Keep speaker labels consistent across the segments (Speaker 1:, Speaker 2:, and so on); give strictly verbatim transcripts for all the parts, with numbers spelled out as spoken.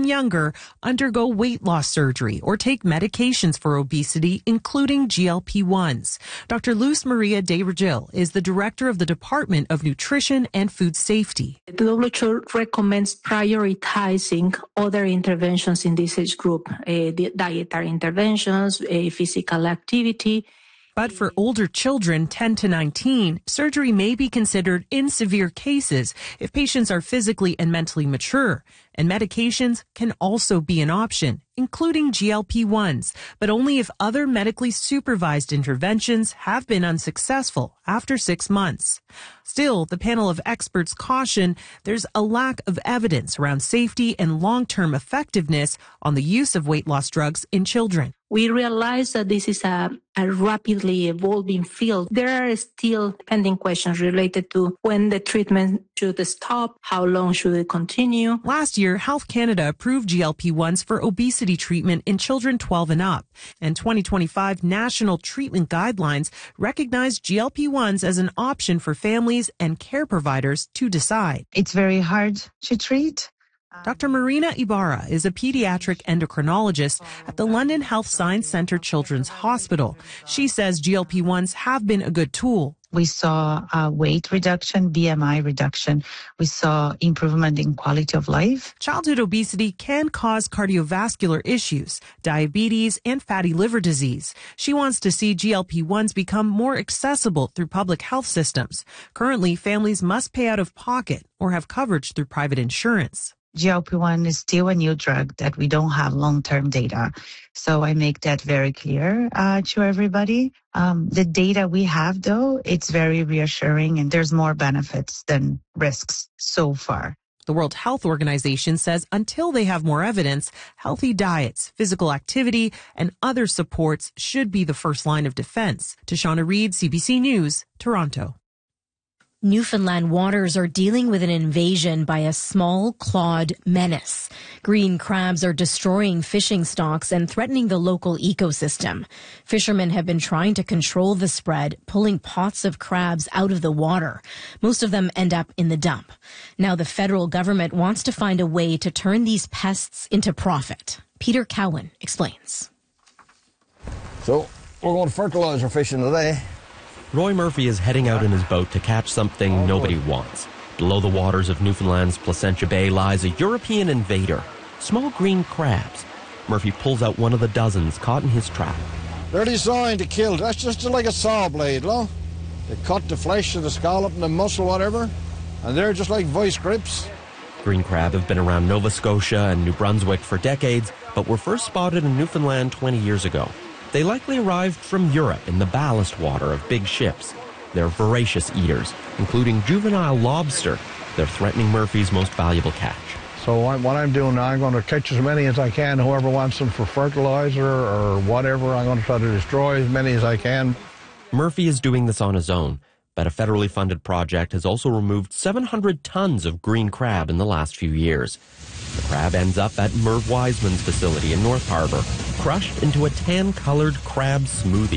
Speaker 1: younger undergo weight loss surgery or take medications for obesity, including G L P ones. Doctor Luz Maria de Regil is the director of the Department of Nutrition and Food Safety.
Speaker 2: The W H O recommends prioritizing other interventions in this age group, uh, dietary interventions, uh, physical activity.
Speaker 1: But for older children, ten to nineteen, surgery may be considered in severe cases if patients are physically and mentally mature. And medications can also be an option, including G L P ones, but only if other medically supervised interventions have been unsuccessful after six months. Still, the panel of experts caution there's a lack of evidence around safety and long-term effectiveness on the use of weight loss drugs in children.
Speaker 2: We realize that this is a, a rapidly evolving field. There are still pending questions related to when the treatment should stop, how long should it continue.
Speaker 1: Last year, Health Canada approved G L P ones for obesity treatment in children twelve and up. And twenty twenty-five national treatment guidelines recognize G L P ones as an option for families and care providers to decide.
Speaker 3: It's very hard to treat.
Speaker 1: Doctor Marina Ibarra is a pediatric endocrinologist at the London Health Science Centre Children's Hospital. She says G L P ones have been a good tool.
Speaker 3: We saw uh, weight reduction, B M I reduction. We saw improvement in quality of life.
Speaker 1: Childhood obesity can cause cardiovascular issues, diabetes, and fatty liver disease. She wants to see G L P ones become more accessible through public health systems. Currently, families must pay out of pocket or have coverage through private insurance.
Speaker 3: G L P one is still a new drug that we don't have long-term data. So I make that very clear uh, to everybody. Um, the data we have, though, it's very reassuring, and there's more benefits than risks so far.
Speaker 1: The World Health Organization says until they have more evidence, healthy diets, physical activity, and other supports should be the first line of defense. Tashana Reid, C B C News, Toronto.
Speaker 4: Newfoundland waters are dealing with an invasion by a small clawed menace. Green crabs are destroying fishing stocks and threatening the local ecosystem. Fishermen have been trying to control the spread, pulling pots of crabs out of the water. Most of them end up in the dump. Now the federal government wants to find a way to turn these pests into profit. Peter Cowan explains.
Speaker 5: So we're going to fertilizer fishing today.
Speaker 6: Roy Murphy is heading out in his boat to catch something nobody wants. Below the waters of Newfoundland's Placentia Bay lies a European invader, small green crabs. Murphy pulls out one of the dozens caught in his trap.
Speaker 5: They're designed to kill. That's just like a saw blade, no? They cut the flesh of the scallop and the muscle, whatever, and they're just like vice grips.
Speaker 6: Green crab have been around Nova Scotia and New Brunswick for decades, but were first spotted in Newfoundland twenty years ago. They likely arrived from Europe in the ballast water of big ships. They're voracious eaters, including juvenile lobster. They're threatening Murphy's most valuable catch.
Speaker 5: So what I'm doing now, I'm going to catch as many as I can. Whoever wants them for fertilizer or whatever, I'm going to try to destroy as many as I can.
Speaker 6: Murphy is doing this on his own, but a federally funded project has also removed seven hundred tons of green crab in the last few years. The crab ends up at Merv Wiseman's facility in North Harbor, crushed into a tan-colored crab smoothie.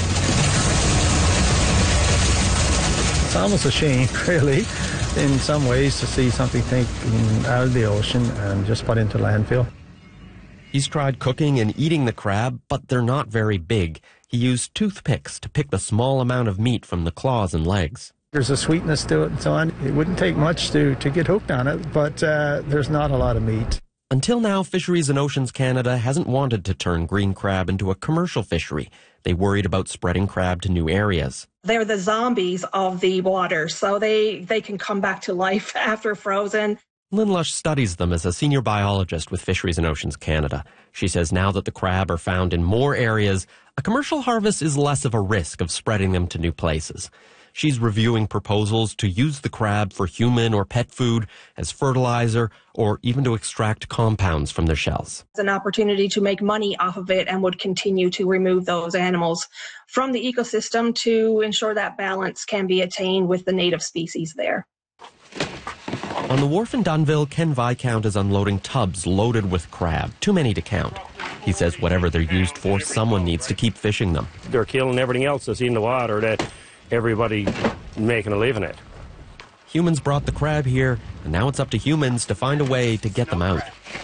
Speaker 7: It's almost a shame, really, in some ways, to see something taken out of the ocean and just put into landfill.
Speaker 6: He's tried cooking and eating the crab, but they're not very big. He used toothpicks to pick the small amount of meat from the claws and legs.
Speaker 7: There's a sweetness to it and so on. It wouldn't take much to, to get hooked on it, but uh, there's not a lot of meat.
Speaker 6: Until now, Fisheries and Oceans Canada hasn't wanted to turn green crab into a commercial fishery. They worried about spreading crab to new areas.
Speaker 8: They're the zombies of the water, so they, they can come back to life after frozen.
Speaker 6: Lynn Lush studies them as a senior biologist with Fisheries and Oceans Canada. She says now that the crab are found in more areas, a commercial harvest is less of a risk of spreading them to new places. She's reviewing proposals to use the crab for human or pet food, as fertilizer, or even to extract compounds from their shells.
Speaker 8: It's an opportunity to make money off of it and would continue to remove those animals from the ecosystem to ensure that balance can be attained with the native species there.
Speaker 6: On the wharf in Dunnville, Ken Viscount is unloading tubs loaded with crab, too many to count. He says whatever they're used for, someone needs to keep fishing them.
Speaker 9: They're killing everything else that's in the water that everybody making a living at.
Speaker 6: Humans brought the crab here, and now it's up to humans to find a way to get them out.